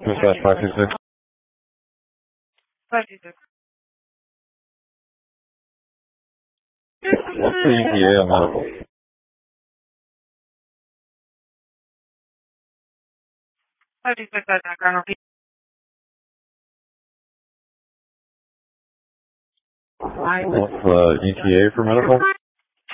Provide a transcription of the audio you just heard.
Dispatch 526. 526. What's the ETA on medical? 526 background repeat. What's the ETA for medical?